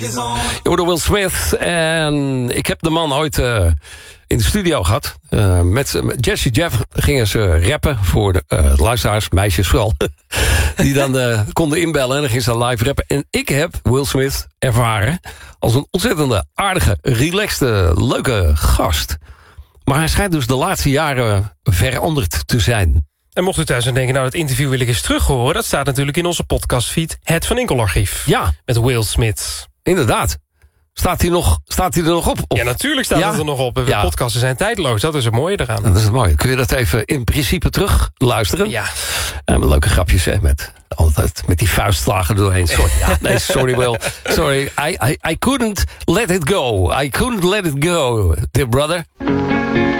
Je hoorde Will Smith en ik heb de man ooit in de studio gehad. Met Jesse Jeff gingen ze rappen voor de luisteraars, meisjes vooral. Die dan konden inbellen en dan gingen ze live rappen. En ik heb Will Smith ervaren als een ontzettende aardige, relaxte, leuke gast. Maar hij schijnt dus de laatste jaren veranderd te zijn. En mocht u thuis aan denken, nou, dat interview wil ik eens terug horen. Dat staat natuurlijk in onze podcastfeed, Het Van Inkel Archief. Ja. Met Will Smith. Inderdaad. Staat hij er nog op? Ja, natuurlijk staat het er nog op. De podcasten zijn tijdloos, dat is het mooie eraan. Dat is het mooie. Kun je dat even in principe terug luisteren? Ja. En met leuke grapjes, hè, altijd met die vuistslagen doorheen. Sorry, sorry Will. Sorry, I couldn't let it go. I couldn't let it go, dear brother.